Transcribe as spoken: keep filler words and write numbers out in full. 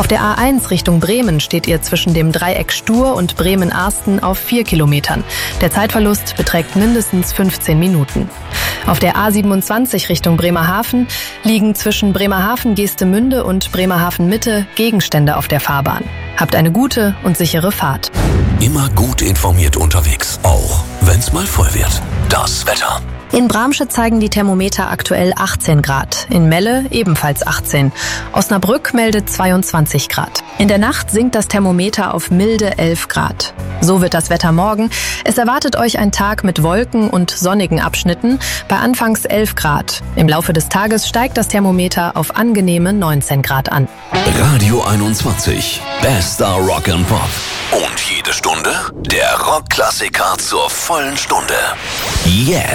Auf der A eins Richtung Bremen steht ihr zwischen dem Dreieck Stur und Bremen-Arsten auf vier Kilometern. Der Zeitverlust beträgt mindestens fünfzehn Minuten. Auf der A siebenundzwanzig Richtung Bremerhaven liegen zwischen Bremerhaven-Geestemünde und Bremerhaven-Mitte Gegenstände auf der Fahrbahn. Habt eine gute und sichere Fahrt. Immer gut informiert unterwegs, auch wenn's mal voll wird. Das Wetter. In Bramsche zeigen die Thermometer aktuell achtzehn Grad, in Melle ebenfalls achtzehn. Osnabrück meldet zweiundzwanzig Grad. In der Nacht sinkt das Thermometer auf milde elf Grad. So wird das Wetter morgen. Es erwartet euch ein Tag mit Wolken und sonnigen Abschnitten bei anfangs elf Grad. Im Laufe des Tages steigt das Thermometer auf angenehme neunzehn Grad an. Radio einundzwanzig, bester Rock and Pop. Und jede Stunde der Rockklassiker zur vollen Stunde. Yeah!